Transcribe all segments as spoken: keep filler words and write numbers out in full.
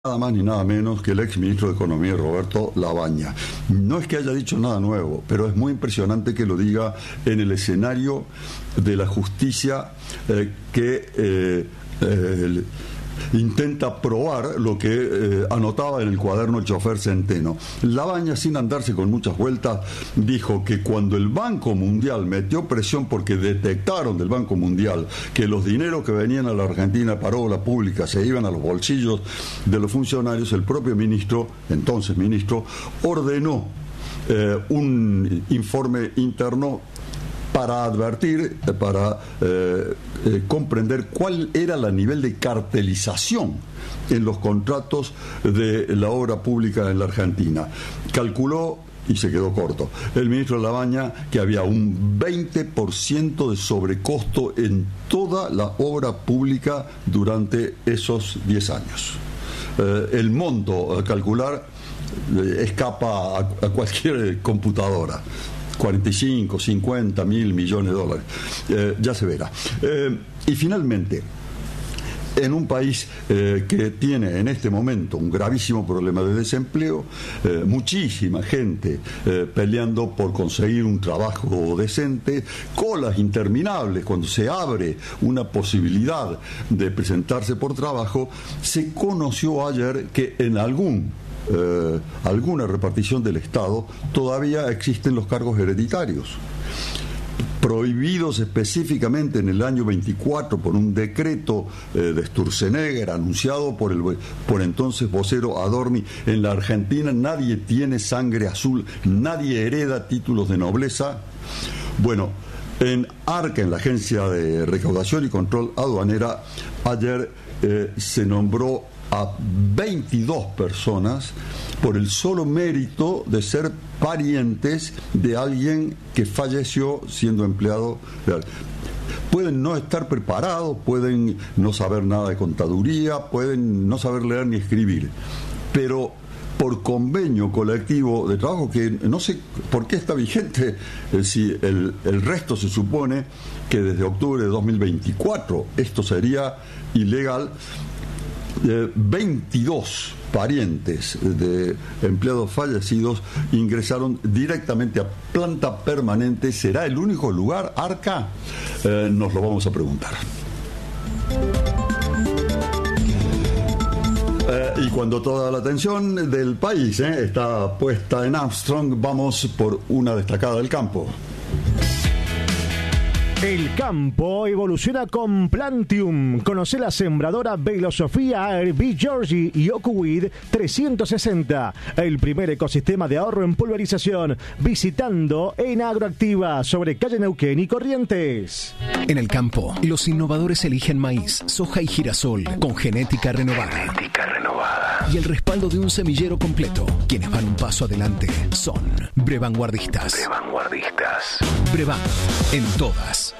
nada más ni nada menos que el ex ministro de Economía, Roberto Lavagna. No es que haya dicho nada nuevo, pero es muy impresionante que lo diga en el escenario de la justicia eh, que eh, eh, intenta probar lo que eh, anotaba en el cuaderno el chofer Centeno. Lavagna, sin andarse con muchas vueltas, dijo que cuando el Banco Mundial metió presión porque detectaron del Banco Mundial que los dineros que venían a la Argentina para obra pública se iban a los bolsillos de los funcionarios, el propio ministro, entonces ministro, ordenó eh, un informe interno para advertir, para eh, eh, comprender cuál era el nivel de cartelización en los contratos de la obra pública en la Argentina. Calculó, y se quedó corto, el ministro Lavagna, que había un veinte por ciento de sobrecosto en toda la obra pública durante esos diez años. Eh, el monto a calcular eh, escapa a, a cualquier computadora. cuarenta y cinco, cincuenta mil millones de dólares. Eh, ya se verá. Eh, y finalmente, en un país eh, que tiene en este momento un gravísimo problema de desempleo, eh, muchísima gente eh, peleando por conseguir un trabajo decente, colas interminables cuando se abre una posibilidad de presentarse por trabajo, se conoció ayer que en algún Eh, alguna repartición del Estado todavía existen los cargos hereditarios, prohibidos específicamente en el año veinticuatro por un decreto eh, de Sturzenegger anunciado por el por entonces vocero Adorni. En la Argentina nadie tiene sangre azul, nadie hereda títulos de nobleza. Bueno, en ARCA, en la Agencia de Recaudación y Control Aduanera, ayer eh, se nombró a veintidós personas por el solo mérito de ser parientes de alguien que falleció siendo empleado real. Pueden no estar preparados, pueden no saber nada de contaduría, pueden no saber leer ni escribir, pero por convenio colectivo de trabajo, que no sé por qué está vigente, eh, si el, el resto se supone que desde octubre de dos mil veinticuatro esto sería ilegal. Eh, veintidós parientes de empleados fallecidos ingresaron directamente a planta permanente. ¿Será el único lugar, ARCA? Eh, nos lo vamos a preguntar. Eh, y cuando toda la atención del país eh, está puesta en Armstrong, vamos por una destacada del campo. El campo evoluciona con Plantium. Conoce la sembradora Velosofía Air B. Georgie y Ocuid trescientos sesenta. El primer ecosistema de ahorro en pulverización. Visitando en Agroactiva sobre calle Neuquén y Corrientes. En el campo, los innovadores eligen maíz, soja y girasol con genética renovada. Genética renovada. Y el respaldo de un semillero completo. Quienes van un paso adelante son Brevanguardistas. Brevanguardistas. Brevan, en todas.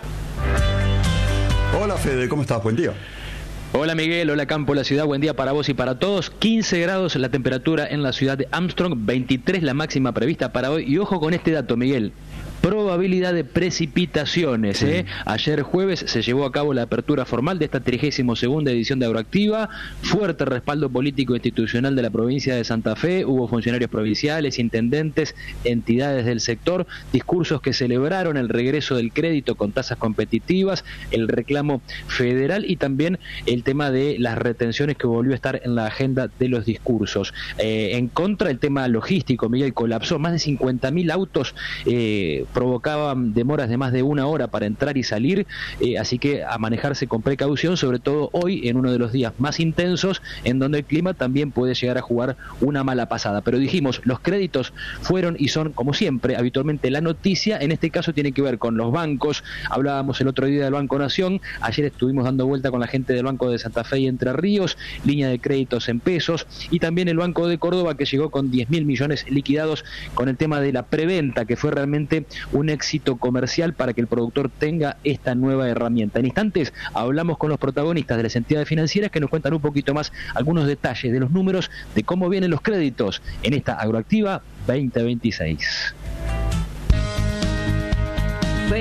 Hola Fede, ¿cómo estás? Buen día. Hola Miguel, hola Campo, la ciudad, buen día para vos y para todos. quince grados la temperatura en la ciudad de Armstrong, veintitrés la máxima prevista para hoy. Y ojo con este dato, Miguel. Probabilidad de precipitaciones. ¿eh? Sí. Ayer jueves se llevó a cabo la apertura formal de esta trigésima segunda edición de Agroactiva. Fuerte respaldo político e institucional de la provincia de Santa Fe. Hubo funcionarios provinciales, intendentes, entidades del sector, discursos que celebraron el regreso del crédito con tasas competitivas, el reclamo federal y también el tema de las retenciones que volvió a estar en la agenda de los discursos. Eh, en contra, el tema logístico, Miguel, colapsó. Más de cincuenta mil autos eh, provocaban demoras de más de una hora para entrar y salir, eh, así que a manejarse con precaución, sobre todo hoy en uno de los días más intensos, en donde el clima también puede llegar a jugar una mala pasada. Pero dijimos, los créditos fueron y son, como siempre, habitualmente la noticia. En este caso tiene que ver con los bancos. Hablábamos el otro día del Banco Nación, ayer estuvimos dando vuelta con la gente del Banco de Santa Fe y Entre Ríos, línea de créditos en pesos, y también el Banco de Córdoba, que llegó con diez mil millones liquidados con el tema de la preventa, que fue realmente un éxito comercial para que el productor tenga esta nueva herramienta. En instantes hablamos con los protagonistas de las entidades financieras que nos cuentan un poquito más algunos detalles de los números de cómo vienen los créditos en esta Agroactiva veinte veintiséis. Vent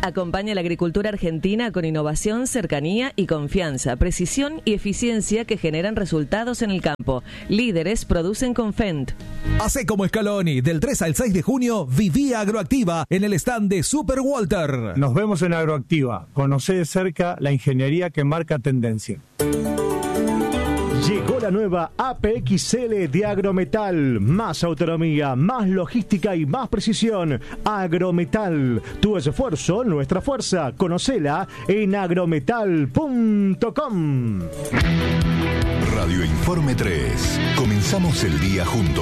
acompaña a la agricultura argentina con innovación, cercanía y confianza, precisión y eficiencia que generan resultados en el campo. Líderes producen con Fendt. Hacé como Scaloni, del tres al seis de junio, viví Agroactiva en el stand de Super Walter. Nos vemos en Agroactiva. Conocé de cerca la ingeniería que marca tendencia. Llegó la nueva A P X L de Agrometal. Más autonomía, más logística y más precisión. Agrometal. Tu esfuerzo, nuestra fuerza. Conocela en agrometal punto com. Radio Informe tres. Comenzamos el día juntos.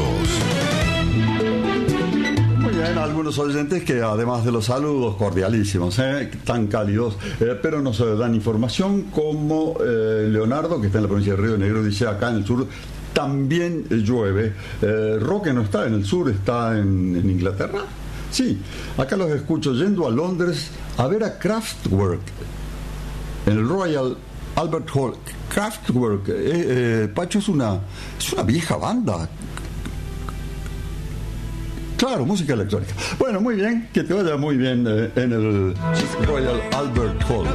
Muy bien, algunos oyentes que además de los saludos cordialísimos, ¿eh? tan cálidos, eh, pero nos dan información como eh, Leonardo, que está en la provincia de Río Negro, dice acá en el sur también llueve. Eh, Roque no está en el sur, está en, en Inglaterra. Sí, acá los escucho yendo a Londres a ver a Kraftwerk en el Royal Albert Hall. Kraftwerk, eh, eh, Pacho, es una, es una vieja banda. Claro, música electrónica. Bueno, muy bien, que te vaya muy bien eh, en el Royal Albert Hall.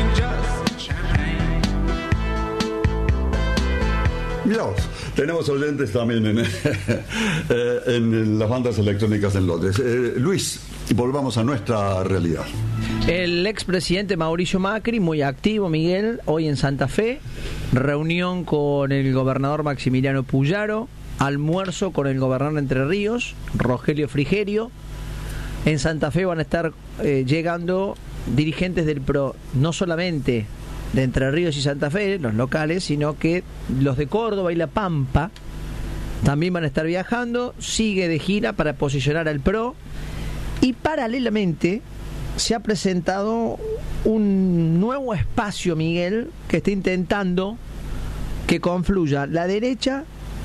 Mirá vos, tenemos oyentes también en, eh, en las bandas electrónicas en Londres. Eh, Luis, volvamos a nuestra realidad. El expresidente Mauricio Macri, muy activo, Miguel, hoy en Santa Fe, reunión con el gobernador Maximiliano Puyaro, almuerzo con el gobernador de Entre Ríos, Rogelio Frigerio. En Santa Fe van a estar eh, llegando dirigentes del P R O, no solamente de Entre Ríos y Santa Fe, los locales, sino que los de Córdoba y La Pampa también van a estar viajando. Sigue de gira para posicionar al P R O. Y paralelamente se ha presentado un nuevo espacio, Miguel, que está intentando que confluya la derecha,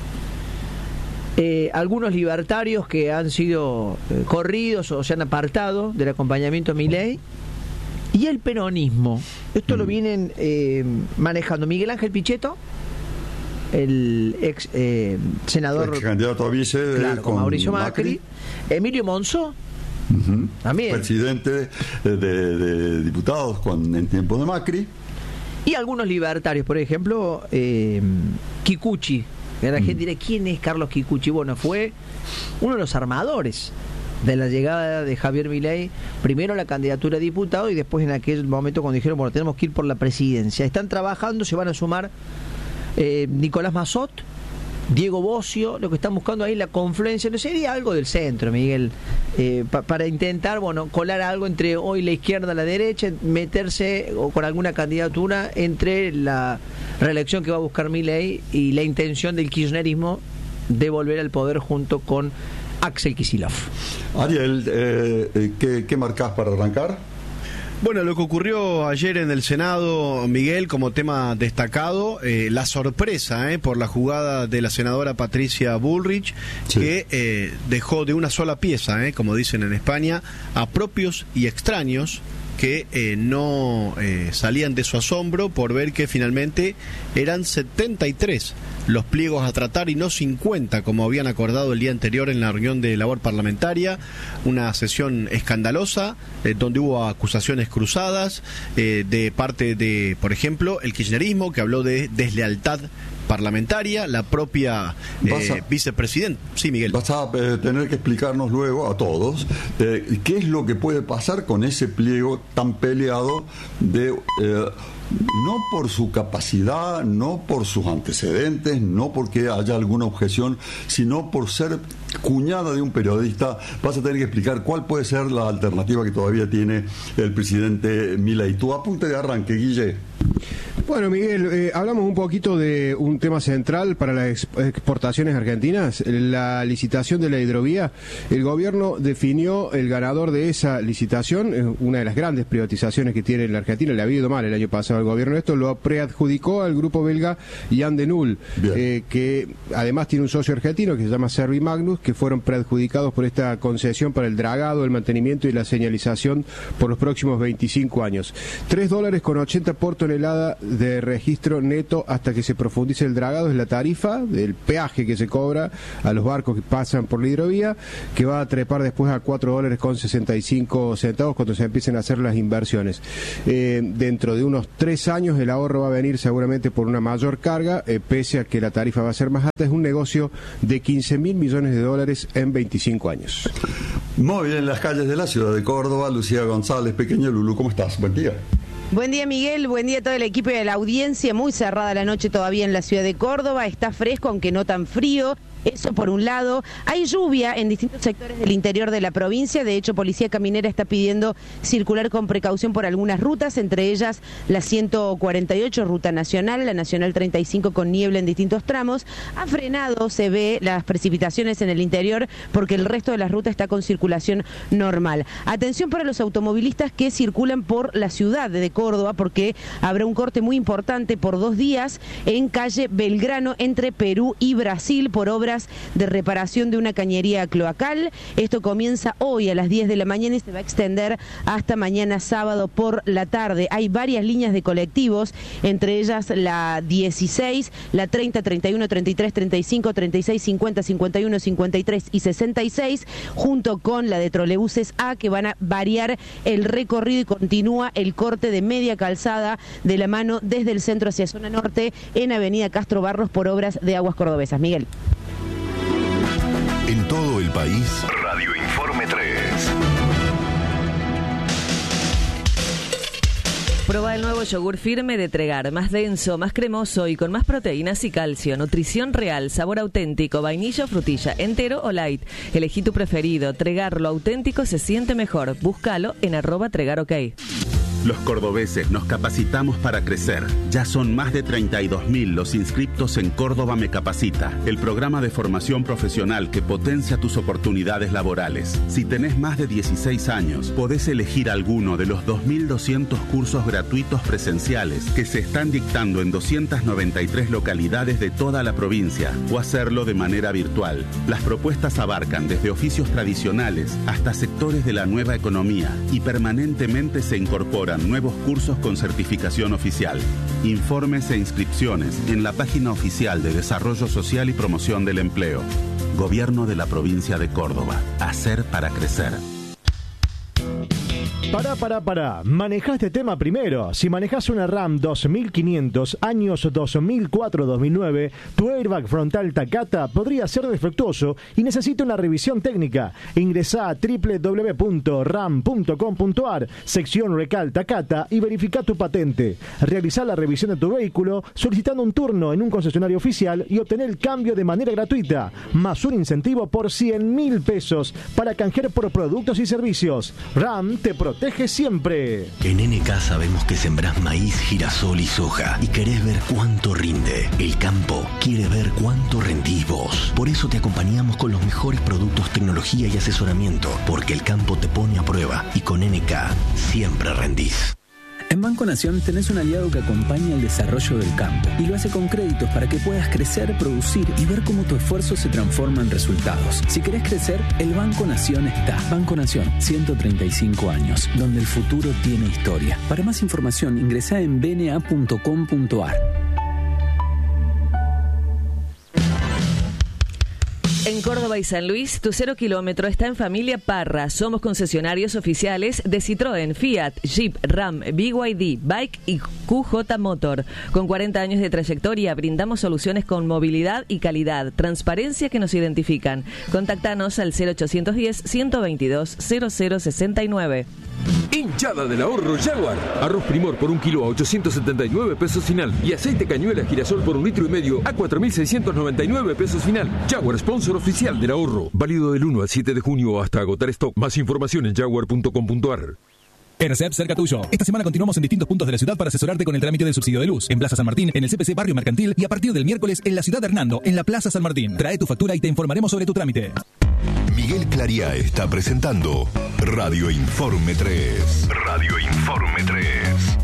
Eh, algunos libertarios que han sido eh, corridos o se han apartado del acompañamiento a Milei, y el peronismo. Esto mm. lo vienen eh, manejando Miguel Ángel Pichetto, el ex eh, senador, ex candidato a vice, claro, con Mauricio Macri, Macri. Emilio Monzó, uh-huh. también presidente de, de, de diputados con, en tiempos de Macri, y algunos libertarios, por ejemplo eh, Kikuchi. La gente dirá, ¿quién es Carlos Kikuchi? Bueno, fue uno de los armadores de la llegada de Javier Milei, primero a la candidatura a diputado y después en aquel momento cuando dijeron, bueno, tenemos que ir por la presidencia. Están trabajando, se van a sumar eh, Nicolás Massot, Diego Bocio, lo que están buscando ahí la confluencia, no sería algo del centro, Miguel, eh, pa, para intentar, bueno, colar algo entre hoy la izquierda, la derecha, meterse o con alguna candidatura entre la reelección que va a buscar Milei y la intención del kirchnerismo de volver al poder junto con Axel Kicillof. Ariel, eh, ¿qué, qué marcás para arrancar? Bueno, lo que ocurrió ayer en el Senado, Miguel, como tema destacado, eh, la sorpresa eh, por la jugada de la senadora Patricia Bullrich, sí. que eh, dejó de una sola pieza, eh, como dicen en España, a propios y extraños que eh, no eh, salían de su asombro por ver que finalmente eran setenta y tres los pliegos a tratar y no cincuenta como habían acordado el día anterior en la reunión de labor parlamentaria. Una sesión escandalosa eh, donde hubo acusaciones cruzadas eh, de parte de, por ejemplo, el kirchnerismo, que habló de deslealtad parlamentaria, la propia eh, a, vicepresidenta. Sí, Miguel. Vas a eh, tener que explicarnos luego a todos eh, qué es lo que puede pasar con ese pliego tan peleado de... Eh, no por su capacidad, no por sus antecedentes, no porque haya alguna objeción, sino por ser cuñada de un periodista. Vas a tener que explicar cuál puede ser la alternativa que todavía tiene el presidente Milei. Tu apunte de arranque, Guille. Bueno, Miguel, eh, hablamos un poquito de un tema central para las ex exportaciones argentinas, la licitación de la hidrovía. El gobierno definió el ganador de esa licitación, eh, una de las grandes privatizaciones que tiene la Argentina. Le había ido mal el año pasado al gobierno. Esto lo preadjudicó al grupo belga Jan de Null, eh, que además tiene un socio argentino que se llama Servimagnus, que fueron preadjudicados por esta concesión para el dragado, el mantenimiento y la señalización por los próximos veinticinco años. Tres dólares con ochenta por tonelada de registro neto hasta que se profundice el dragado. Es la tarifa del peaje que se cobra a los barcos que pasan por la hidrovía, que va a trepar después a cuatro dólares con sesenta y cinco centavos cuando se empiecen a hacer las inversiones. Eh, dentro de unos tres años el ahorro va a venir seguramente por una mayor carga, eh, pese a que la tarifa va a ser más alta. Es un negocio de quince mil millones de dólares en veinticinco años. Muy bien, en las calles de la ciudad de Córdoba, Lucía González, pequeña Lulu, ¿cómo estás? Buen día. Buen día, Miguel, buen día a todo el equipo y a la audiencia. Muy cerrada la noche todavía en la ciudad de Córdoba, está fresco aunque no tan frío. Eso por un lado. Hay lluvia en distintos sectores del interior de la provincia. De hecho, Policía Caminera está pidiendo circular con precaución por algunas rutas, entre ellas la ciento cuarenta y ocho, ruta nacional, la nacional treinta y cinco con niebla en distintos tramos. Ha frenado, se ve, las precipitaciones en el interior porque el resto de la ruta está con circulación normal. Atención para los automovilistas que circulan por la ciudad de Córdoba, porque habrá un corte muy importante por dos días en calle Belgrano entre Perú y Brasil por obras de reparación de una cañería cloacal. Esto comienza hoy a las diez de la mañana y se va a extender hasta mañana sábado por la tarde. Hay varias líneas de colectivos, entre ellas la dieciséis, la treinta, treinta y uno, treinta y tres, treinta y cinco, treinta y seis, cincuenta, cincuenta y uno, cincuenta y tres y sesenta y seis, junto con la de trolebuses A, que van a variar el recorrido y continúa el corte de media calzada de la mano desde el centro hacia zona norte en Avenida Castro Barros por obras de Aguas Cordobesas. Miguel. En todo el país, Radio Informe tres. Prueba el nuevo yogur firme de Tregar, más denso, más cremoso y con más proteínas y calcio. Nutrición real, sabor auténtico, vainilla o frutilla, entero o light. Elegí tu preferido. Tregar, lo auténtico se siente mejor. Búscalo en arroba Tregar OK. Los cordobeses nos capacitamos para crecer. Ya son más de treinta y dos mil los inscriptos en Córdoba Me Capacita, el programa de formación profesional que potencia tus oportunidades laborales. Si tenés más de dieciséis años, podés elegir alguno de los dos mil doscientos cursos gratuitos presenciales que se están dictando en doscientas noventa y tres localidades de toda la provincia, o hacerlo de manera virtual. Las propuestas abarcan desde oficios tradicionales hasta sectores de la nueva economía y permanentemente se incorporan nuevos cursos con certificación oficial. Informes e inscripciones en la página oficial de Desarrollo Social y Promoción del Empleo. Gobierno de la Provincia de Córdoba. Hacer para crecer. Pará, pará, pará. Manejá este tema primero. Si manejás una RAM dos mil quinientos, años dos mil cuatro a dos mil nueve, tu airbag frontal Takata podría ser defectuoso y necesita una revisión técnica. Ingresá a doble u doble u doble u punto ram punto com punto a r, sección Recal Takata, y verifica tu patente. Realizá la revisión de tu vehículo solicitando un turno en un concesionario oficial y obtener el cambio de manera gratuita, más un incentivo por cien mil pesos para canjear por productos y servicios. RAM te protege siempre. En N K sabemos que sembrás maíz, girasol y soja y querés ver cuánto rinde. El campo quiere ver cuánto rendís vos. Por eso te acompañamos con los mejores productos, tecnología y asesoramiento, porque el campo te pone a prueba y con N K siempre rendís. En Banco Nación tenés un aliado que acompaña el desarrollo del campo y lo hace con créditos para que puedas crecer, producir y ver cómo tu esfuerzo se transforma en resultados. Si querés crecer, el Banco Nación está. Banco Nación, ciento treinta y cinco años, donde el futuro tiene historia. Para más información, ingresá en b n a punto com punto a r. En Córdoba y San Luis, tu cero kilómetro está en Familia Parra. Somos concesionarios oficiales de Citroën, Fiat, Jeep, Ram, B Y D, Bike y Q J Motor. Con cuarenta años de trayectoria, brindamos soluciones con movilidad y calidad, transparencia que nos identifican. Contactanos al cero ochocientos diez, ciento veintidós, cero cero sesenta y nueve. Hinchada del ahorro Jaguar. Arroz Primor por un kilo a ochocientos setenta y nueve pesos final. Y aceite cañuela girasol por un litro y medio a cuatro mil seiscientos noventa y nueve pesos final. Jaguar, sponsor oficial del ahorro. Válido del uno al siete de junio hasta agotar stock. Más información en jaguar punto com punto a r. ERCEP cerca tuyo. Esta semana continuamos en distintos puntos de la ciudad para asesorarte con el trámite del subsidio de luz. En Plaza San Martín, en el C P C Barrio Mercantil y a partir del miércoles en la Ciudad de Hernando, en la Plaza San Martín. Trae tu factura y te informaremos sobre tu trámite. Miguel Claría está presentando Radio Informe tres. Radio Informe tres.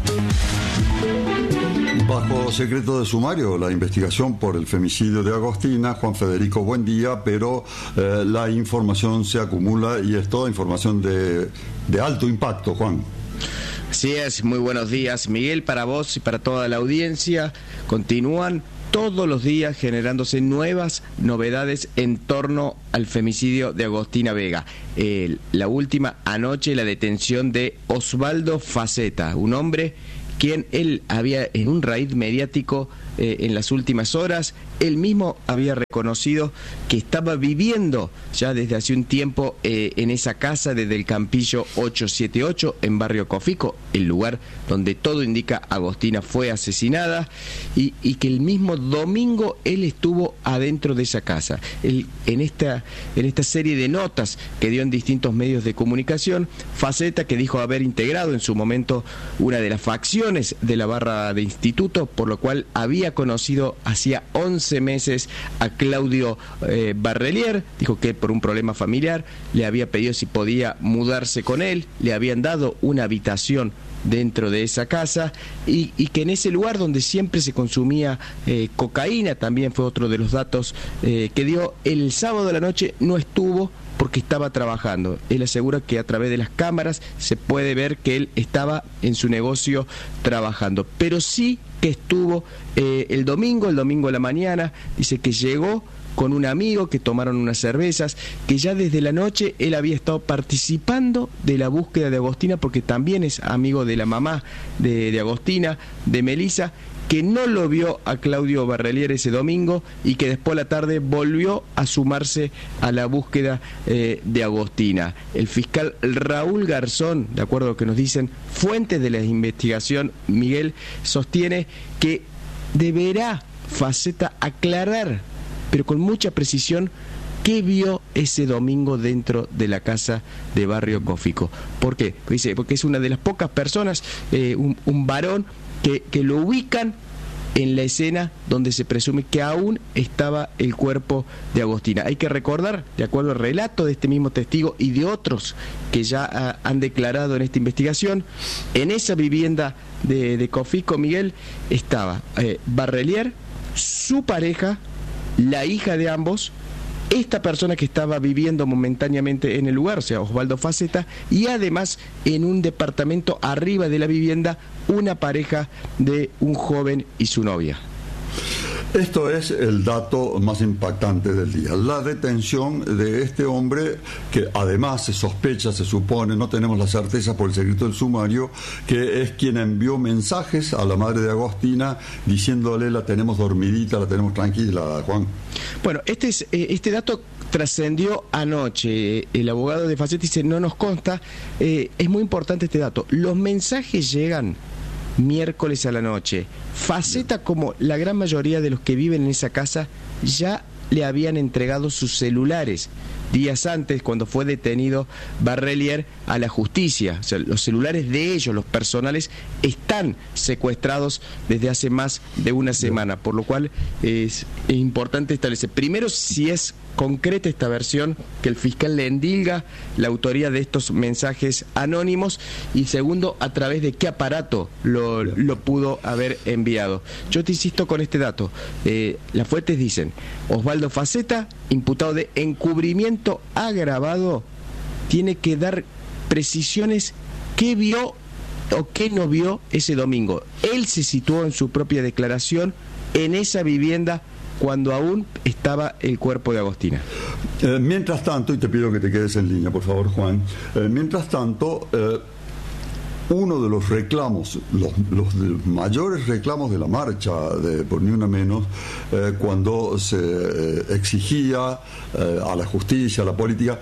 Bajo secreto de sumario, la investigación por el femicidio de Agostina. Juan Federico, buen día, pero eh, la información se acumula y es toda información de, de alto impacto, Juan. Así es, muy buenos días, Miguel, para vos y para toda la audiencia. Continúan todos los días generándose nuevas novedades en torno al femicidio de Agostina Vega. Eh, la última anoche, la detención de Osvaldo Faceta, un hombre quien él había en un raíz mediático eh, en las últimas horas, él mismo había reconocido que estaba viviendo ya desde hace un tiempo eh, en esa casa desde el Campillo ochocientos setenta y ocho en Barrio Cofico, el lugar donde todo indica Agostina fue asesinada, y, y que el mismo domingo él estuvo adentro de esa casa. Él, en, esta, en esta serie de notas que dio en distintos medios de comunicación, Faceta, que dijo haber integrado en su momento una de las facciones de la barra de instituto, por lo cual había conocido hacía once meses a Claudio eh, Barrelier, dijo que por un problema familiar le había pedido si podía mudarse con él, le habían dado una habitación dentro de esa casa, y, y que en ese lugar donde siempre se consumía eh, cocaína, también fue otro de los datos eh, que dio, el sábado de la noche no estuvo porque estaba trabajando. Él asegura que a través de las cámaras se puede ver que él estaba en su negocio trabajando, pero sí que estuvo eh, el domingo, el domingo a la mañana, dice que llegó con un amigo, que tomaron unas cervezas, que ya desde la noche él había estado participando de la búsqueda de Agostina, porque también es amigo de la mamá de, de Agostina, de Melisa, que no lo vio a Claudio Barrelier ese domingo y que después a la tarde volvió a sumarse a la búsqueda eh, de Agostina. El fiscal Raúl Garzón, de acuerdo a lo que nos dicen fuentes de la investigación, Miguel, sostiene que deberá Faceta aclarar, pero con mucha precisión, qué vio ese domingo dentro de la casa de Barrio Cofico. ¿Por qué? Porque dice, porque es una de las pocas personas, eh, un, un varón, que, que lo ubican en la escena donde se presume que aún estaba el cuerpo de Agostina. Hay que recordar, de acuerdo al relato de este mismo testigo y de otros que ya uh, han declarado en esta investigación, en esa vivienda de, de Cofico, Miguel, estaba eh, Barrelier, su pareja, la hija de ambos, esta persona que estaba viviendo momentáneamente en el lugar, o sea, Osvaldo Faceta, y además en un departamento arriba de la vivienda, una pareja de un joven y su novia. Esto es el dato más impactante del día, la detención de este hombre que además se sospecha, se supone, no tenemos la certeza por el secreto del sumario, que es quien envió mensajes a la madre de Agostina diciéndole la tenemos dormidita, la tenemos tranquila, Juan. Bueno, este, es, eh, este dato trascendió anoche. El abogado de Faceta dice, no nos consta, eh, es muy importante este dato. Los mensajes llegan miércoles a la noche. Faceta, como la gran mayoría de los que viven en esa casa, ya le habían entregado sus celulares días antes, cuando fue detenido Barrelier, a la justicia. O sea, los celulares de ellos, los personales, están secuestrados desde hace más de una semana, por lo cual es, es importante establecer primero si es concreta esta versión, que el fiscal le endilga la autoría de estos mensajes anónimos, y segundo, a través de qué aparato lo, lo pudo haber enviado. Yo te insisto con este dato, eh, las fuentes dicen, Osvaldo Faceta, imputado de encubrimiento agravado, tiene que dar precisiones qué vio o qué no vio ese domingo. Él se situó en su propia declaración en esa vivienda cuando aún estaba el cuerpo de Agostina. Eh, mientras tanto, y te pido que te quedes en línea, por favor, Juan, eh, mientras tanto, eh, uno de los reclamos, los, los mayores reclamos de la marcha, de, por ni una menos, eh, cuando se eh, exigía eh, a la justicia, a la política,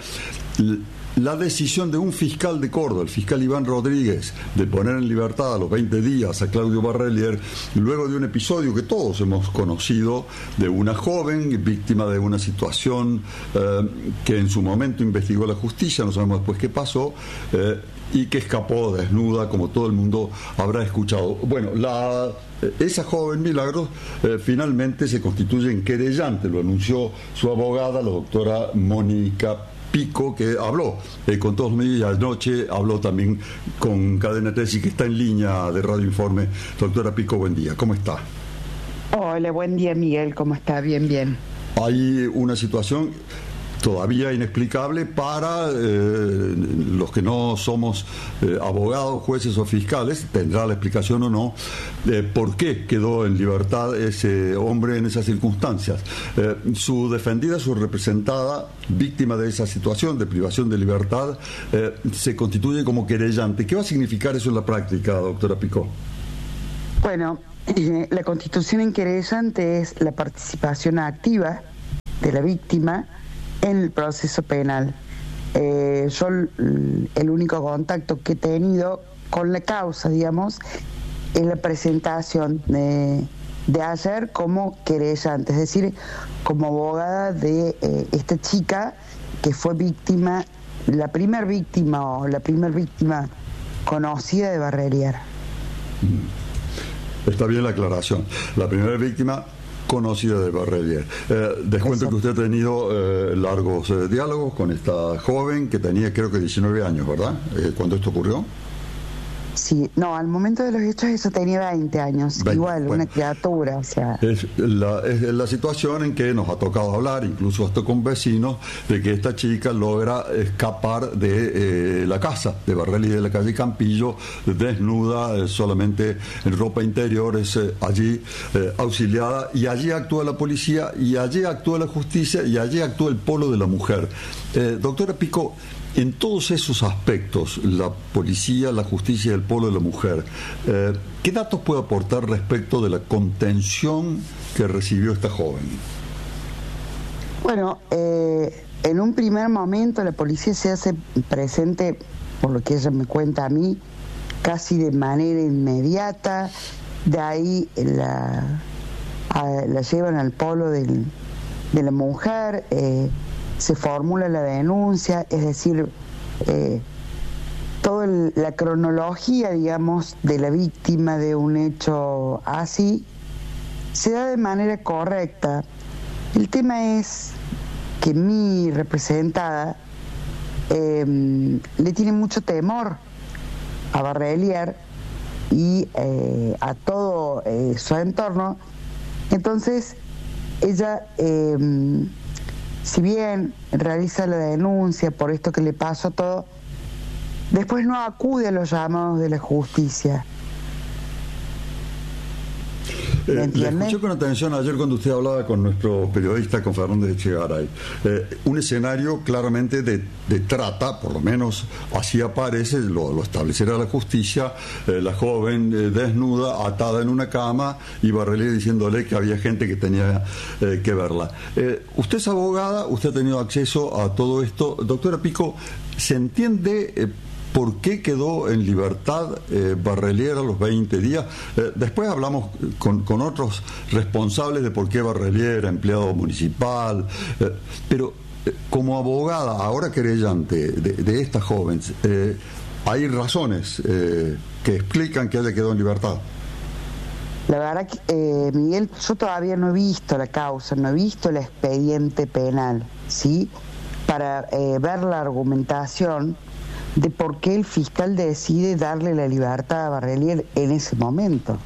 la decisión de un fiscal de Córdoba, el fiscal Iván Rodríguez, de poner en libertad a los veinte días a Claudio Barrelier, luego de un episodio que todos hemos conocido, de una joven víctima de una situación eh, que en su momento investigó la justicia, no sabemos después qué pasó, eh, y que escapó desnuda, como todo el mundo habrá escuchado. Bueno, la, esa joven Milagros eh, finalmente se constituye en querellante, lo anunció su abogada, la doctora Mónica Pico, que habló eh, con todos los medios, y anoche habló también con Cadena tres y que está en línea de Radio Informe. Doctora Pico, buen día, ¿cómo está? Hola, buen día, Miguel, ¿cómo está? Bien, bien. Hay una situación todavía inexplicable para eh, los que no somos eh, abogados, jueces o fiscales, tendrá la explicación o no, eh, por qué quedó en libertad ese hombre en esas circunstancias. Eh, su defendida, su representada, víctima de esa situación de privación de libertad, eh, se constituye como querellante. ¿Qué va a significar eso en la práctica, doctora Picó? Bueno, eh, la constitución en querellante es la participación activa de la víctima en el proceso penal. Eh, yo el único contacto que he tenido con la causa, digamos, es la presentación de, de ayer como querellante, es decir, como abogada de eh, esta chica que fue víctima, la primer víctima o la primer víctima conocida de Barrelier. Está bien la aclaración. La primera víctima conocida de Barrelier. Eh, descuento Eso. que usted ha tenido eh, largos eh, diálogos con esta joven que tenía creo que diecinueve años, ¿verdad? Eh, ¿Cuándo esto ocurrió? Sí, no, al momento de los hechos eso tenía veinte años, veinte, igual, bueno, una criatura, o sea... Es la, es la situación en que nos ha tocado hablar, incluso hasta con vecinos, de que esta chica logra escapar de eh, la casa de Barrelier de la calle Campillo, desnuda, eh, solamente en ropa interior, es eh, allí eh, auxiliada, y allí actúa la policía, y allí actúa la justicia, y allí actúa el polo de la mujer. Eh, doctora Picó, en todos esos aspectos, la policía, la justicia y el polo de la mujer, eh, ¿qué datos puede aportar respecto de la contención que recibió esta joven? Bueno, eh, en un primer momento la policía se hace presente, por lo que ella me cuenta a mí, casi de manera inmediata. De ahí la, a, la llevan al polo del, de la mujer, eh, se formula la denuncia, es decir, eh, toda el, la cronología, digamos, de la víctima de un hecho así se da de manera correcta. El tema es que mi representada eh, le tiene mucho temor a Barrelier y eh, a todo eh, su entorno. Entonces ella, eh, si bien realiza la denuncia por esto que le pasó todo, después no acude a los llamados de la justicia. Eh, le escuché con atención ayer cuando usted hablaba con nuestro periodista, con Fernández Echegaray. Eh, un escenario claramente de, de trata, por lo menos así aparece, lo, lo establecerá la justicia, eh, la joven eh, desnuda, atada en una cama, y Barrelier diciéndole que había gente que tenía eh, que verla. Eh, usted es abogada, usted ha tenido acceso a todo esto. Doctora Picó, ¿se entiende eh, por qué quedó en libertad eh, Barrelier a los veinte días? Eh, después hablamos con, con otros responsables de por qué Barrelier era empleado municipal, eh, pero eh, como abogada, ahora querellante de, de esta joven, eh, hay razones eh, que explican que haya quedado en libertad. La verdad que, eh, Miguel, yo todavía no he visto la causa, no he visto el expediente penal, ¿sí? Para eh, ver la argumentación de por qué el fiscal decide darle la libertad a Barrelier en ese momento.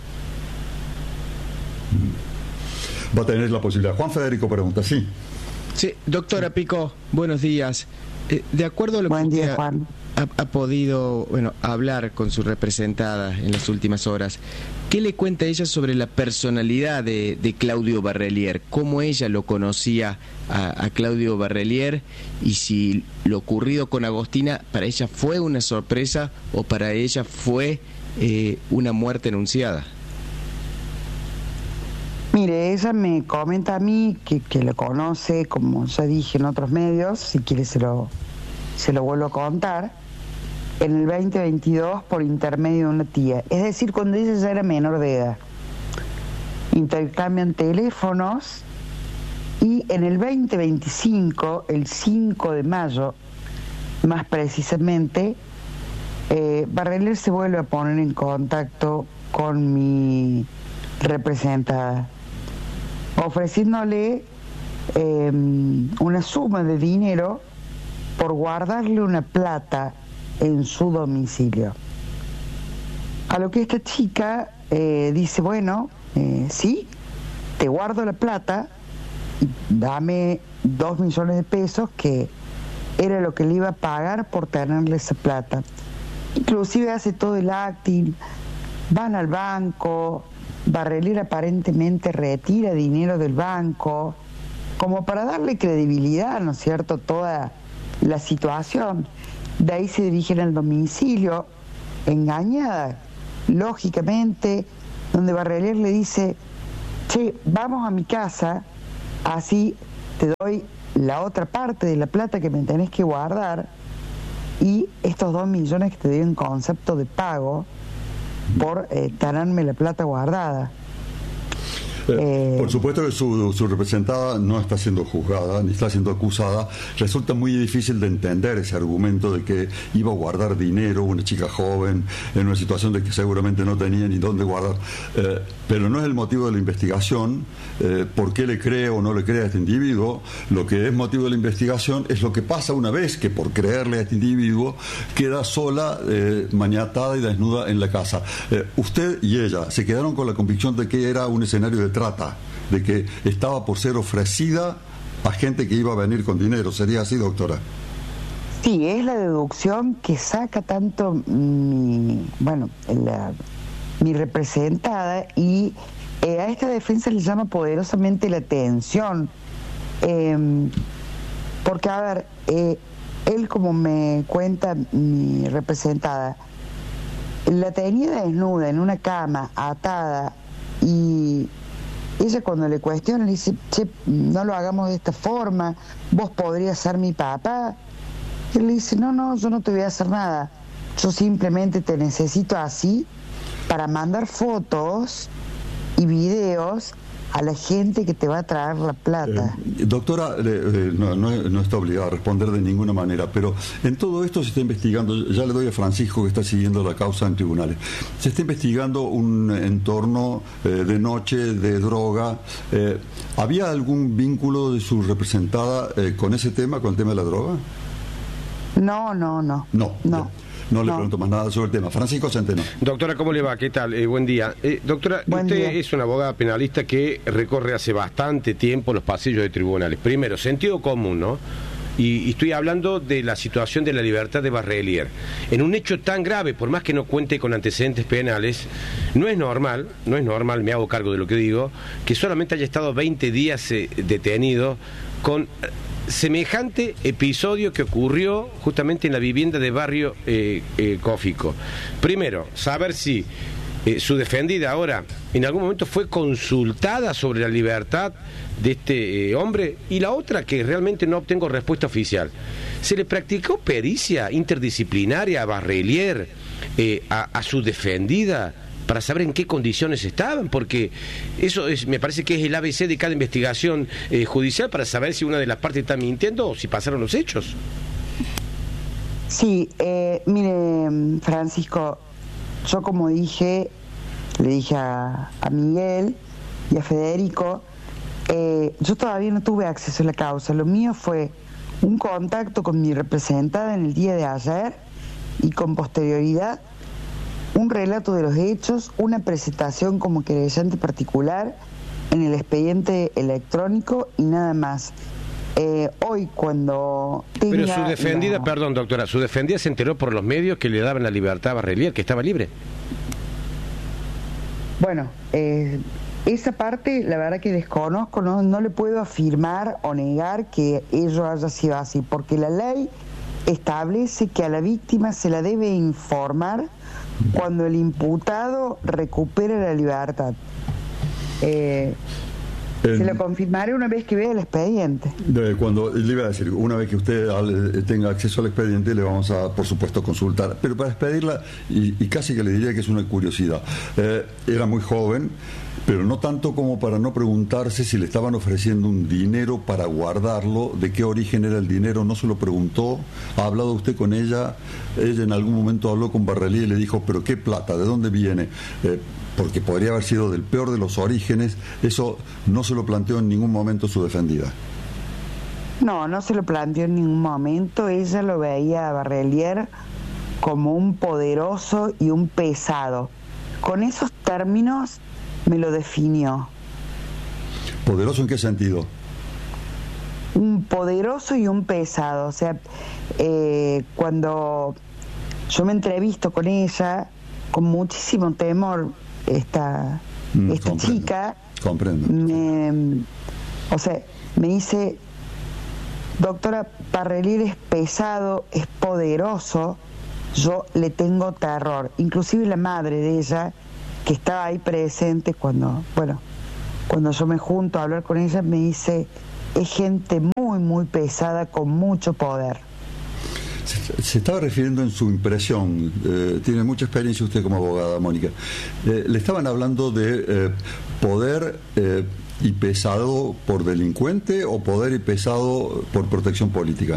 Va a tener la posibilidad. Juan Federico pregunta, sí. Sí, doctora Picó, buenos días. Eh, de acuerdo a lo Buen que día, ha, Juan. Ha, ha podido bueno, hablar con su representada en las últimas horas, ¿qué le cuenta ella sobre la personalidad de, de Claudio Barrelier? ¿Cómo ella lo conocía a, a Claudio Barrelier? Y si lo ocurrido con Agostina para ella fue una sorpresa o para ella fue eh, una muerte anunciada. Mire, ella me comenta a mí que, que lo conoce, como ya dije en otros medios, si quiere se lo, se lo vuelvo a contar, en el veinte veintidós por intermedio de una tía, es decir, cuando ella ya era menor de edad. Intercambian teléfonos y en el veinte veinticinco, el cinco de mayo, más precisamente, eh, Barrelier se vuelve a poner en contacto con mi representada, ofreciéndole eh, una suma de dinero por guardarle una plata en su domicilio. A lo que esta chica eh, dice, bueno, eh, sí, te guardo la plata, dame dos millones de pesos, que era lo que le iba a pagar por tenerle esa plata. Inclusive hace todo el acting, van al banco, Barrelier aparentemente retira dinero del banco, como para darle credibilidad, ¿no es cierto?, toda la situación. De ahí se dirigen al domicilio, engañada, lógicamente, donde Barrelier le dice: che, vamos a mi casa, así te doy la otra parte de la plata que me tenés que guardar y estos dos millones que te doy en concepto de pago por eh, tenerme la plata guardada. Eh, por supuesto que su, su representada no está siendo juzgada ni está siendo acusada. Resulta muy difícil de entender ese argumento de que iba a guardar dinero una chica joven en una situación de que seguramente no tenía ni dónde guardar. Eh, pero no es el motivo de la investigación, eh, por qué le cree o no le cree a este individuo. Lo que es motivo de la investigación es lo que pasa una vez que por creerle a este individuo queda sola, eh, maniatada y desnuda en la casa. Eh, usted y ella se quedaron con la convicción de que era un escenario de trata, de que estaba por ser ofrecida a gente que iba a venir con dinero. ¿Sería así, doctora? Sí, es la deducción que saca tanto mi, bueno, la, mi representada, y eh, a esta defensa le llama poderosamente la atención. Eh, porque, a ver, eh, él, como me cuenta mi representada, la tenía desnuda en una cama, atada, y ella, cuando le cuestiona, le dice: che, no lo hagamos de esta forma, vos podrías ser mi papá. Y él le dice: no, no, yo no te voy a hacer nada, yo simplemente te necesito así para mandar fotos y videos a la gente que te va a traer la plata. Eh, doctora, eh, no, no, no está obligada a responder de ninguna manera, pero en todo esto se está investigando, ya le doy a Francisco que está siguiendo la causa en tribunales, se está investigando un entorno eh, de noche, de droga. Eh, ¿Había algún vínculo de su representada eh, con ese tema, con el tema de la droga? No, no, no. No. No. No le No. pregunto más nada sobre el tema. Francisco Centeno. Doctora, ¿cómo le va? ¿Qué tal? Eh, buen día. Eh, doctora, Buen usted día. es una abogada penalista que recorre hace bastante tiempo los pasillos de tribunales. Primero, sentido común, ¿no? Y, y estoy hablando de la situación de la libertad de Barrelier. En un hecho tan grave, por más que no cuente con antecedentes penales, no es normal, no es normal, me hago cargo de lo que digo, que solamente haya estado veinte días eh, detenido con semejante episodio que ocurrió justamente en la vivienda de barrio eh, eh, Cófico. Primero, saber si eh, su defendida ahora en algún momento fue consultada sobre la libertad de este eh, hombre, y la otra, que realmente no obtengo respuesta oficial: ¿se le practicó pericia interdisciplinaria a Barrelier, eh, a, a su defendida, para saber en qué condiciones estaban? Porque eso es, me parece que es el A B C de cada investigación eh, judicial, para saber si una de las partes está mintiendo o si pasaron los hechos. Sí, eh, mire, Francisco, yo, como dije, le dije a, a Miguel y a Federico, eh, yo todavía no tuve acceso a la causa. Lo mío fue un contacto con mi representada en el día de ayer, y con posterioridad un relato de los hechos, una presentación como querellante particular en el expediente electrónico, y nada más. Eh, hoy, cuando tenga Pero su defendida, la... perdón, doctora, su defendida se enteró por los medios que le daban la libertad a Barrelier, que estaba libre. Bueno, eh, esa parte la verdad que desconozco, no, no le puedo afirmar o negar que ello haya sido así, porque la ley establece que a la víctima se la debe informar cuando el imputado recupere la libertad. Eh, El- se lo confirmaré una vez que vea el expediente. De cuando le iba a decir, una vez que usted al- tenga acceso al expediente, le vamos a, por supuesto, consultar. Pero para expedirla, y, y casi que le diría que es una curiosidad, eh, era muy joven, pero no tanto como para no preguntarse si le estaban ofreciendo un dinero para guardarlo, de qué origen era el dinero, no se lo preguntó. ¿Ha hablado usted con ella? Ella en algún momento habló con Barrelier y le dijo: ¿pero qué plata? ¿De dónde viene? Eh, porque podría haber sido del peor de los orígenes. Eso no se lo planteó en ningún momento su defendida. No, no se lo planteó en ningún momento. Ella lo veía a Barrelier como un poderoso y un pesado. Con esos términos me lo definió. ¿Poderoso en qué sentido? un poderoso y un pesado. O sea, eh, cuando yo me entrevisto con ella, con muchísimo temor, esta, mm, esta comprendo. chica, comprendo. Me, o sea, me dice, doctora, Parrelier es pesado, es poderoso, yo le tengo terror. Inclusive la madre de ella, que estaba ahí presente cuando, bueno, cuando yo me junto a hablar con ella, me dice, es gente muy, muy pesada, con mucho poder. Se, se estaba refiriendo en su impresión, eh, tiene mucha experiencia usted como abogada, Mónica. Eh, le estaban hablando de eh, poder eh, y pesado por delincuente o poder y pesado por protección política.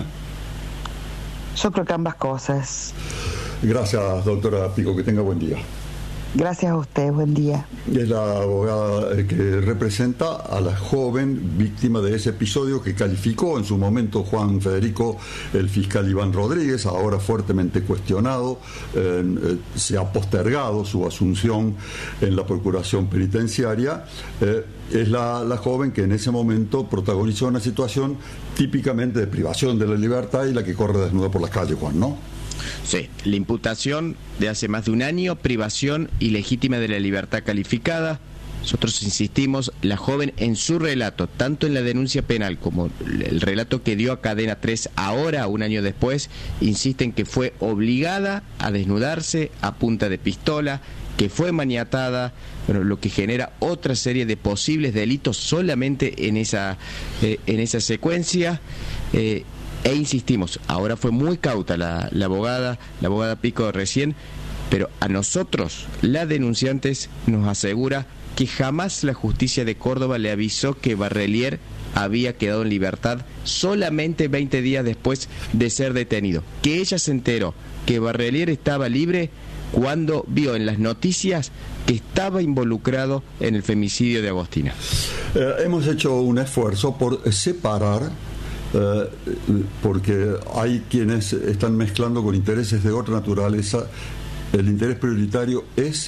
Yo creo que ambas cosas. Gracias, doctora Pico, que tenga buen día. Gracias a usted, buen día. Es la abogada que representa a la joven víctima de ese episodio que calificó en su momento Juan Federico, el fiscal Iván Rodríguez, ahora fuertemente cuestionado. Eh, eh, se ha postergado su asunción en la Procuración Penitenciaria. Eh, es la, la joven que en ese momento protagonizó una situación típicamente de privación de la libertad y la que corre desnuda por las calles, Juan, ¿no? Sí, la imputación de hace más de un año, privación ilegítima de la libertad calificada. Nosotros insistimos, la joven en su relato, tanto en la denuncia penal como el relato que dio a Cadena tres ahora, un año después, insisten que fue obligada a desnudarse a punta de pistola, que fue maniatada, bueno, lo que genera otra serie de posibles delitos solamente en esa, eh, en esa secuencia. Eh, E insistimos, ahora fue muy cauta la, la abogada, la abogada Pico recién, pero a nosotros, las denunciantes, nos asegura que jamás la justicia de Córdoba le avisó que Parrelier había quedado en libertad solamente veinte días después de ser detenido. Que ella se enteró que Parrelier estaba libre cuando vio en las noticias que estaba involucrado en el femicidio de Agostina. Eh, hemos hecho un esfuerzo por separar, Uh, porque hay quienes están mezclando con intereses de otra naturaleza. El interés prioritario es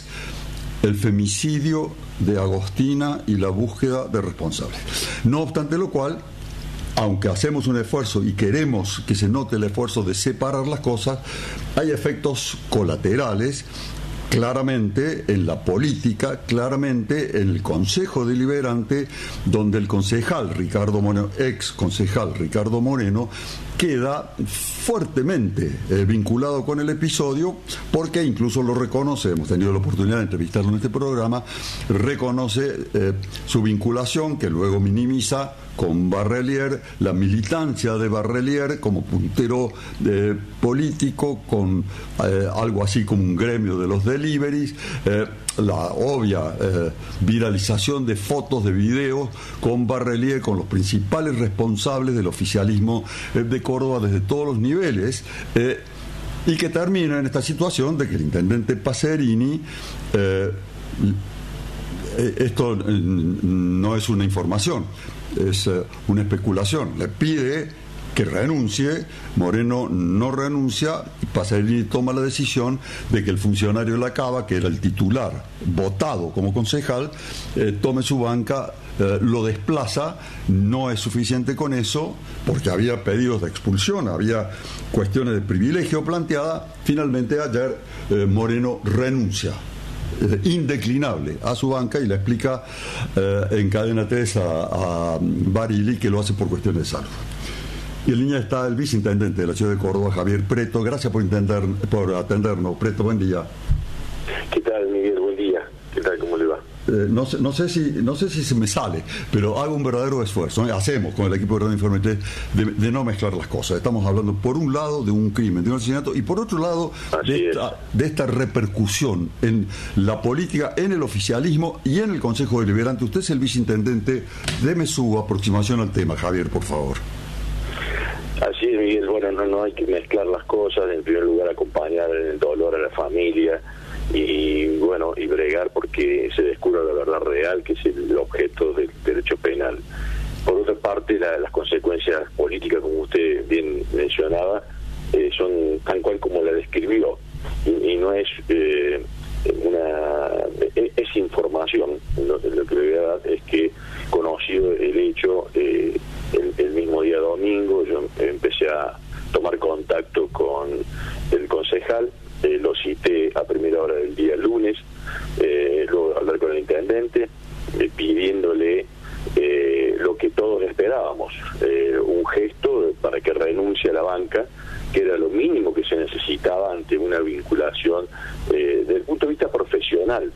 el femicidio de Agostina y la búsqueda de responsables. No obstante lo cual, aunque hacemos un esfuerzo y queremos que se note el esfuerzo de separar las cosas, hay efectos colaterales claramente en la política, claramente en el Consejo Deliberante, donde el concejal Ricardo Moreno, ex concejal Ricardo Moreno, queda fuertemente eh, vinculado con el episodio, porque incluso lo reconoce, hemos tenido la oportunidad de entrevistarlo en este programa, reconoce eh, su vinculación, que luego minimiza, con Parrelier, la militancia de Parrelier como puntero eh, político, con eh, algo así como un gremio de los deliveries, eh, la obvia eh, viralización de fotos, de videos con Parrelier, con los principales responsables del oficialismo eh, de Córdoba desde todos los niveles, eh, y que termina en esta situación de que el intendente Pacerini, eh, esto no es una información, es una especulación, le pide que renuncie, Moreno no renuncia, y Pacerini toma la decisión de que el funcionario de la Cava, que era el titular votado como concejal, eh, tome su banca, eh, lo desplaza. No es suficiente con eso, porque había pedidos de expulsión, había cuestiones de privilegio planteadas. Finalmente ayer eh, Moreno renuncia, indeclinable, a su banca, y le explica eh, en Cadena tres a, a Barili que lo hace por cuestiones de salud. Y en línea está el viceintendente de la ciudad de Córdoba, Javier Preto. Gracias por, intender, por atendernos. Preto, buen día. ¿Qué tal, Miguel? Buen día. ¿Qué tal? ¿Cómo le va? Eh, no, sé, no, sé si, no sé si se me sale, pero hago un verdadero esfuerzo, ¿eh? Hacemos con el equipo de Radio Informe tres de, de no mezclar las cosas. Estamos hablando por un lado de un crimen, de un asesinato, y por otro lado de esta, de esta repercusión en la política, en el oficialismo y en el Consejo Deliberante. Usted es el viceintendente, deme su aproximación al tema, Javier, por favor. Así es, Miguel. Bueno, no, no hay que mezclar las cosas. En primer lugar, acompañar en el dolor a la familia y, bueno, y bregar porque se descubra la verdad real, que es el objeto del derecho penal. Por otra parte, la, las consecuencias políticas, como usted bien mencionaba, eh, son tan cual como la describió, y, y no es eh, una es, es información. Lo, lo que le voy a dar es que, conocido el hecho, eh, el, el mismo día a tomar contacto con el concejal. Eh, lo cité a primera hora del día lunes, eh, luego hablar con el intendente, eh, pidiéndole eh, lo que todos esperábamos, eh, un gesto para que renuncie a la banca, que era lo mínimo que se necesitaba ante una vinculación eh, desde el punto de vista profesional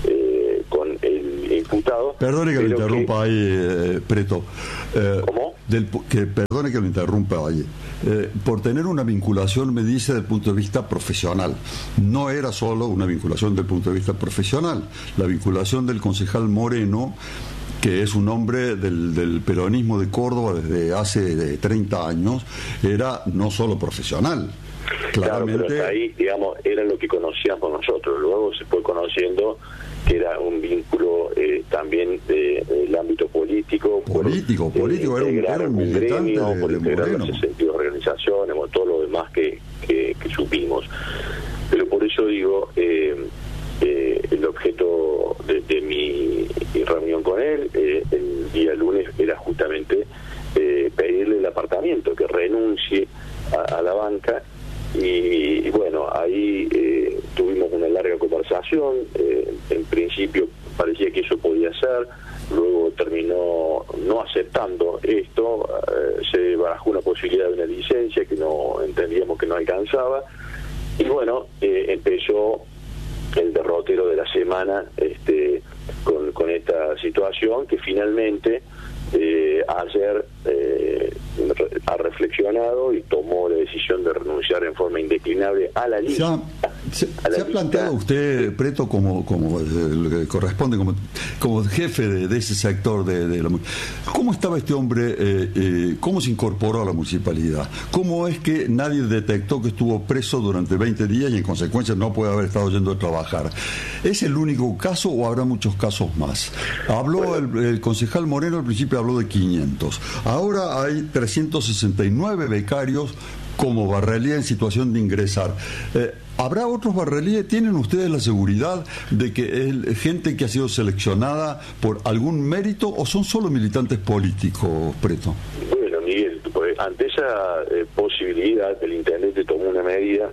eh, con el imputado. Perdone que lo interrumpa que... ahí, eh, Preto. Eh, ¿Cómo? Del, que perdone que lo interrumpa ahí. Eh, por tener una vinculación, me dice, desde el punto de vista profesional. No era solo una vinculación desde el punto de vista profesional. La vinculación del concejal Moreno, que es un hombre del, del peronismo de Córdoba desde hace de treinta años, era no solo profesional. Claramente. Claro, pero ahí, digamos, era lo que conocíamos nosotros. Luego se fue conociendo que era un vínculo eh, también del de, ámbito político. Político, por, político, eh, era un, era un militante gremio, de, por de integrar Moreno. los sesenta y dos organizaciones, con todo lo demás que, que, que supimos. Pero por eso digo, eh, eh, el objeto de, de mi reunión con él eh, el día lunes era justamente eh, pedirle el apartamiento, que renuncie a, a la banca. Y, y bueno, ahí eh, tuvimos una larga conversación. Eh, en principio parecía que eso podía ser, luego terminó no aceptando esto. Eh, se barajó una posibilidad de una licencia que no entendíamos que no alcanzaba, y bueno, eh, empezó el derrotero de la semana este, con, con esta situación que finalmente eh, ayer eh, ha reflexionado y tomó la decisión de renunciar en forma indeclinable a la lista. ¿Se, se, ¿se ha planteado usted, Preto, como, como eh, corresponde, como, como jefe de, de ese sector de, de la... ¿Cómo estaba este hombre? Eh, eh, ¿Cómo se incorporó a la municipalidad? ¿Cómo es que nadie detectó que estuvo preso durante veinte días y en consecuencia no puede haber estado yendo a trabajar? ¿Es el único caso o habrá muchos casos más? Habló bueno. el, el concejal Moreno, al principio habló de quinientos. Ahora hay trescientos sesenta y nueve becarios como Barrelía en situación de ingresar. Eh, ¿Habrá otros Barrelíes? ¿Tienen ustedes la seguridad de que es gente que ha sido seleccionada por algún mérito o son solo militantes políticos, Preto? Bueno, Miguel, pues, ante esa eh, posibilidad, el intendente tomó una medida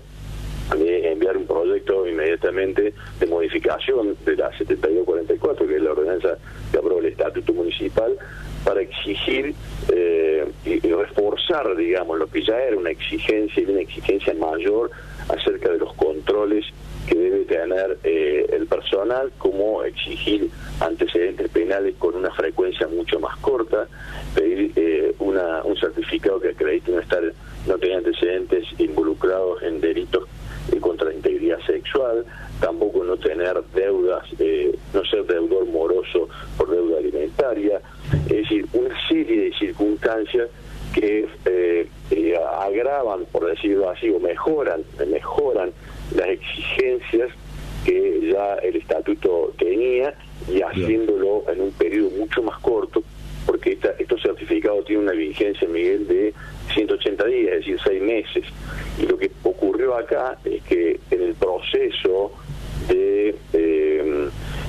de enviar un proyecto inmediatamente de modificación de la setenta y dos cuarenta y cuatro, que es la ordenanza que aprobó el Estatuto Municipal, para exigir eh, y reforzar, digamos, lo que ya era una exigencia y una exigencia mayor acerca de los controles que debe tener eh, el personal, como exigir antecedentes penales con una frecuencia mucho más corta, pedir eh, una, un certificado que acredite no estar no tener antecedentes involucrados en delitos eh, contra la integridad sexual, tampoco no tener deudas, eh, no ser deudor moroso por deuda alimentaria, es decir, una serie de circunstancias que eh, eh, agravan, por decirlo así, o mejoran, mejoran las exigencias que ya el estatuto tenía, y haciéndolo en un periodo mucho más corto, porque esta, estos certificados tienen una vigencia, Miguel, de ciento ochenta días, es decir, seis meses. Y lo que ocurrió acá es que en el proceso de, eh,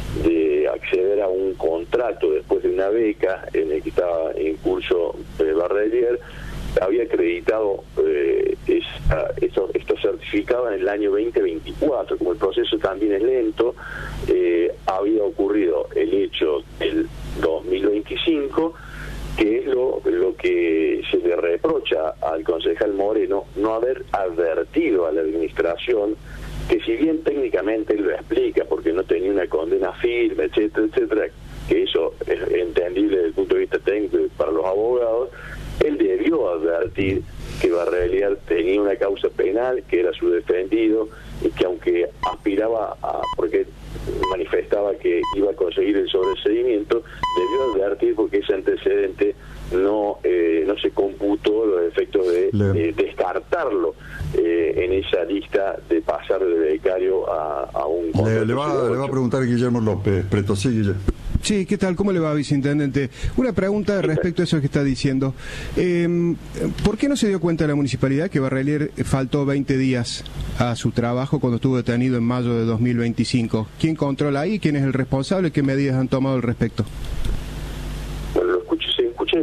de acceder a un contrato después de una beca en el que estaba en curso eh, Barrelier, había acreditado eh, esa, estos, estos certificados en el año veinte veinticuatro. Como el proceso también es lento, eh, había ocurrido el hecho del dos mil veinticinco, que es lo, lo que se le reprocha al concejal Moreno, no haber advertido a la administración, que si bien técnicamente él lo explica porque no tenía una condena firme, etcétera, etcétera, que eso es entendible desde el punto de vista técnico para los abogados, él debió advertir que Barrelier tenía una causa penal, que era su defendido, y que aunque aspiraba a, porque manifestaba que iba a conseguir el sobreseimiento, debió advertir porque ese antecedente no eh, no se computó los efectos de eh, descartarlo eh, en esa lista de pasar de becario a, a un... Le, le, va, le va a preguntar Guillermo López, Preto, sí, Guillermo. Sí, ¿qué tal? ¿Cómo le va, viceintendente? Una pregunta respecto a eso que está diciendo. Eh, ¿Por qué no se dio cuenta la municipalidad que Barrelier faltó veinte días a su trabajo cuando estuvo detenido en mayo de dos mil veinticinco? ¿Quién controla ahí? ¿Quién es el responsable? ¿Qué medidas han tomado al respecto? Bueno, lo escuché, se escucha entrecortado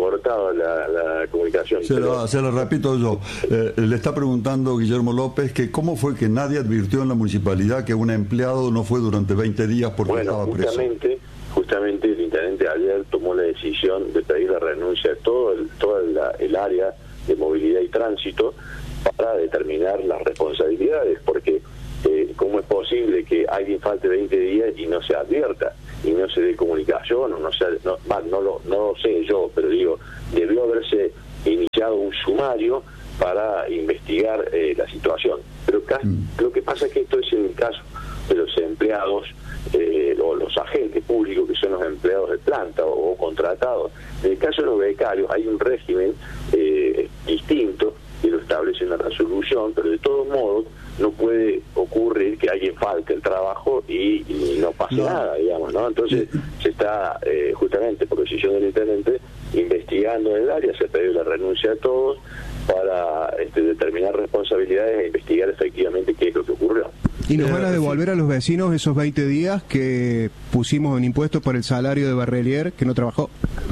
cortado la, la comunicación. Se, pero... lo, se lo repito yo. Eh, le está preguntando Guillermo López que cómo fue que nadie advirtió en la municipalidad que un empleado no fue durante veinte días porque bueno, estaba preso. Justamente, justamente el intendente ayer tomó la decisión de pedir la renuncia de todo el, toda la, el área de movilidad y tránsito para determinar las responsabilidades, porque eh, ¿cómo es posible que alguien falte veinte días y no se advierta? Y no se dé comunicación, o no sea, no, no, lo, no lo sé yo, pero digo, debió haberse iniciado un sumario para investigar eh, la situación. Pero acá, mm. lo que pasa es que esto es en el caso de los empleados eh, o los agentes públicos, que son los empleados de planta o, o contratados. En el caso de los becarios hay un régimen eh, distinto que lo establece en la resolución, pero de todos modos no puede ocurrir que alguien falte el trabajo y, y no pase no. nada, digamos, ¿no? Entonces se está, eh, justamente por decisión del intendente, investigando en el área, se pidió la renuncia a todos para este, determinar responsabilidades e investigar efectivamente qué es lo que ocurrió. ¿Y nos van a devolver a los vecinos esos veinte días que pusimos en impuestos por el salario de Barrelier que no trabajó?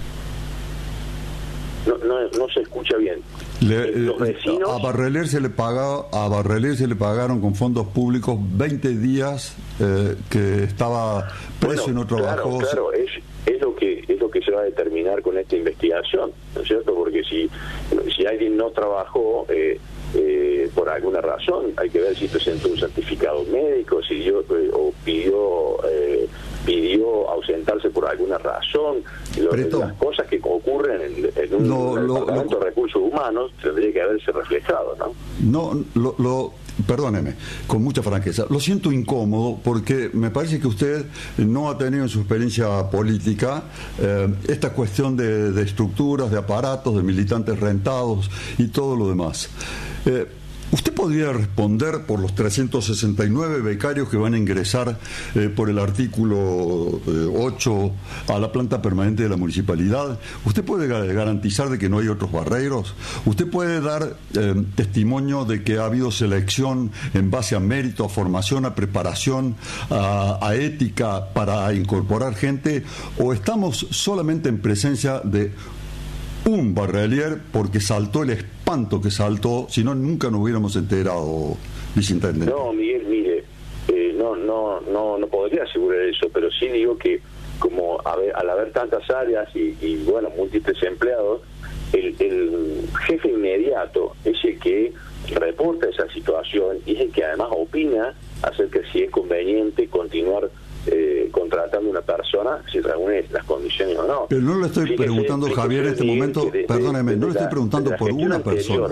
No, no, no se escucha bien. Le, los vecinos... A Barrelier se le paga, a Barrelier se le pagaron con fondos públicos veinte días eh, que estaba preso bueno, y no trabajó. Claro, claro, es, es lo que es lo que se va a determinar con esta investigación, ¿no es cierto? Porque si si alguien no trabajó eh, eh, por alguna razón, hay que ver si presentó un certificado médico, si dio eh, o pidió eh, pidió ausentarse por alguna razón. Lo, las cosas que ocurren en, en un lo, lo, departamento lo, de recursos humanos tendría que haberse reflejado, ¿no? No, lo, lo perdóneme, con mucha franqueza, lo siento incómodo porque me parece que usted no ha tenido en su experiencia política eh, esta cuestión de, de estructuras, de aparatos, de militantes rentados y todo lo demás. Eh, ¿Usted podría responder por los trescientos sesenta y nueve becarios que van a ingresar eh, por el artículo eh, ocho a la planta permanente de la municipalidad? ¿Usted puede garantizar de que no hay otros barreros? ¿Usted puede dar eh, testimonio de que ha habido selección en base a mérito, a formación, a preparación, a, a ética para incorporar gente? ¿O estamos solamente en presencia de un Barrelier porque saltó el espanto que saltó, si no nunca nos hubiéramos enterado, viceintendente? No, Miguel, mire, eh, no, no, no, no podría asegurar eso, pero sí digo que como a ver, al haber tantas áreas y, y bueno, múltiples empleados, el, el jefe inmediato es el que reporta esa situación y es el que además opina acerca de si es conveniente continuar Eh, contratando una persona, si reúne las condiciones o no. Pero no le estoy Fíjese, preguntando, Javier, en este momento, de, de, perdóneme, de, de no le estoy preguntando por una persona.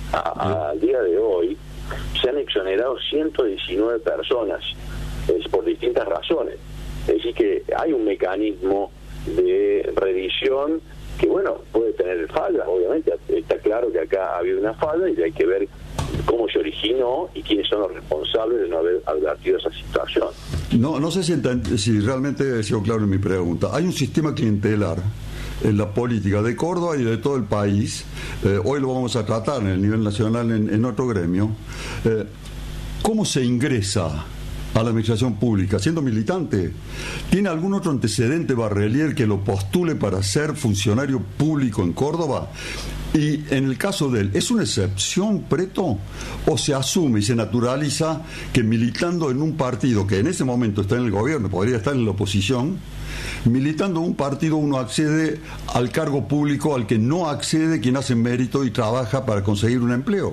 Al día de hoy se han exonerado ciento diecinueve personas es, por distintas razones. Es decir, que hay un mecanismo de revisión que, bueno, puede tener fallas, obviamente. Está claro que acá ha habido una falla y hay que ver cómo se originó y quiénes son los responsables de no haber advertido esa situación. No, no sé si, si realmente he sido claro en mi pregunta. Hay un sistema clientelar en la política de Córdoba y de todo el país. Eh, hoy lo vamos a tratar en el nivel nacional en, en otro gremio. Eh, ¿Cómo se ingresa a la administración pública? ¿Siendo militante? ¿Tiene algún otro antecedente Barrelier que lo postule para ser funcionario público en Córdoba? Y en el caso de él, ¿es una excepción, Preto? ¿O se asume y se naturaliza que militando en un partido que en ese momento está en el gobierno, podría estar en la oposición, militando en un partido uno accede al cargo público al que no accede quien hace mérito y trabaja para conseguir un empleo?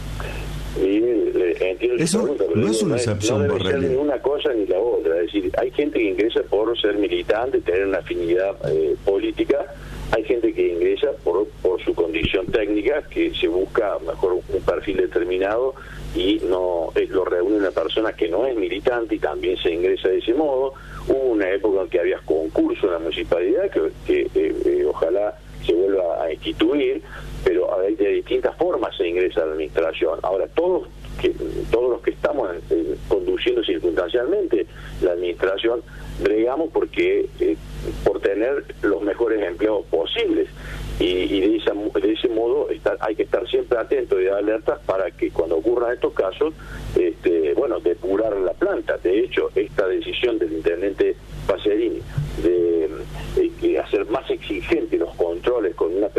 Eso pregunta, no es una no excepción, no debe ser ni una cosa ni la otra. Es decir, hay gente que ingresa por ser militante, tener una afinidad eh, política. Hay gente que ingresa por, por su condición técnica, que se busca mejor un perfil determinado y no es, lo reúne una persona que no es militante y también se ingresa de ese modo. Hubo una época en que había concurso en la municipalidad que, que eh, eh, ojalá se vuelva a instituir, pero a ver, de distintas formas se ingresa a la administración. Ahora, todos que todos los que estamos eh, conduciendo circunstancialmente la administración bregamos porque eh, por tener los mejores empleos posibles y, y de, esa, de ese modo estar, hay que estar siempre atentos y alertas para que cuando ocurran estos casos este, bueno, depurar la planta. De hecho, esta decisión del intendente Pacerini de, de, de hacer más exigentes los controles con una periodicidad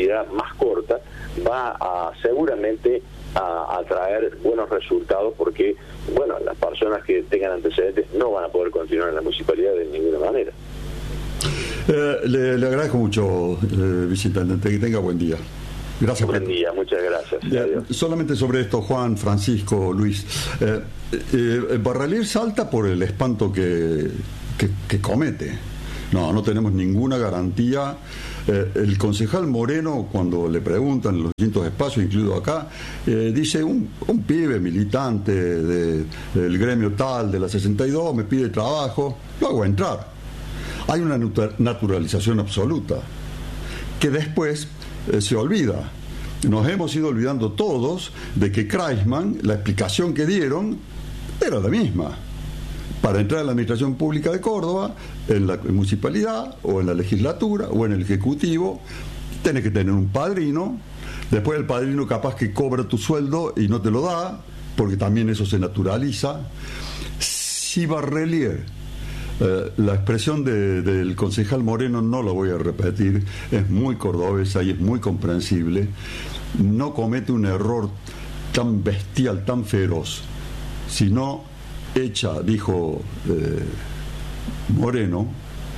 movilidad más corta, va a seguramente a, a traer buenos resultados, porque, bueno, las personas que tengan antecedentes no van a poder continuar en la municipalidad de ninguna manera. Eh, le, le agradezco mucho, eh, viceintendente, que tenga buen día. Gracias. Buen día, muchas gracias. Eh, solamente sobre esto, Juan, Francisco, Luis. Eh, eh, Barralier salta por el espanto que, que, que comete. No, no tenemos ninguna garantía. Eh, el concejal Moreno, cuando le preguntan en los distintos espacios, incluido acá, eh, dice, un, un pibe militante de, del gremio tal, de la sesenta y dos, me pide trabajo, lo hago entrar. Hay una naturalización absoluta, que después eh, se olvida. Nos hemos ido olvidando todos de que Kreisman, la explicación que dieron, era la misma. Para entrar en la Administración Pública de Córdoba, en la municipalidad, o en la legislatura, o en el Ejecutivo, tenés que tener un padrino. Después el padrino capaz que cobra tu sueldo y no te lo da, porque también eso se naturaliza. Si Barralier, eh, la expresión de, del concejal Moreno no la voy a repetir, es muy cordobesa y es muy comprensible, no comete un error tan bestial, tan feroz, sino hecha, dijo eh, Moreno,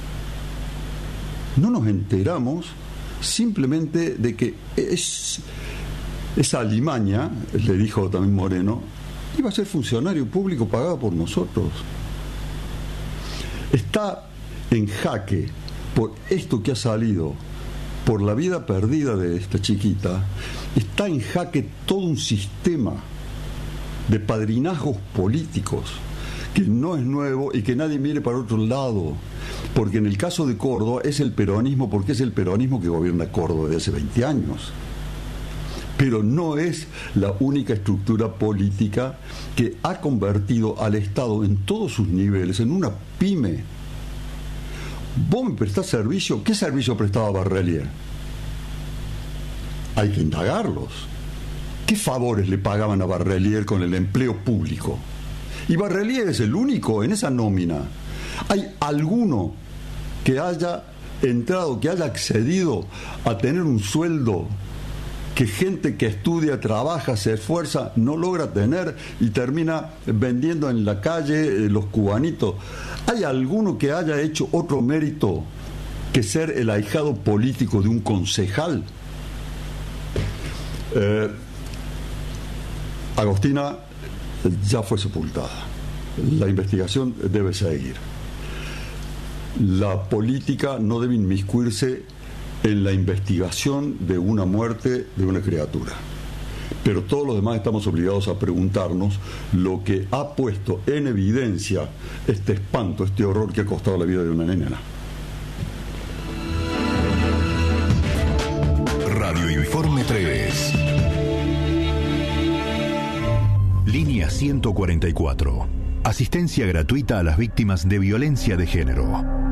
no nos enteramos simplemente de que es, esa alimaña, le dijo también Moreno, iba a ser funcionario público pagado por nosotros. Está en jaque por esto que ha salido, por la vida perdida de esta chiquita, está en jaque todo un sistema de padrinazgos políticos que no es nuevo y que nadie mire para otro lado, porque en el caso de Córdoba es el peronismo, porque es el peronismo que gobierna Córdoba desde hace veinte años, pero no es la única estructura política que ha convertido al Estado en todos sus niveles en una pyme. ¿Vos me prestás servicio? ¿Qué servicio prestaba Barralier? Hay que indagarlos. ¿Qué favores le pagaban a Barralier con el empleo público? Y Barralier es el único en esa nómina. ¿Hay alguno que haya entrado, que haya accedido a tener un sueldo que gente que estudia, trabaja, se esfuerza, no logra tener y termina vendiendo en la calle eh, los cubanitos? ¿Hay alguno que haya hecho otro mérito que ser el ahijado político de un concejal? Eh, Agostina ya fue sepultada. La investigación debe seguir. La política no debe inmiscuirse en la investigación de una muerte de una criatura. Pero todos los demás estamos obligados a preguntarnos lo que ha puesto en evidencia este espanto, este horror que ha costado la vida de una nena. Radio Informe tres. Línea ciento cuarenta y cuatro. Asistencia gratuita a las víctimas de violencia de género.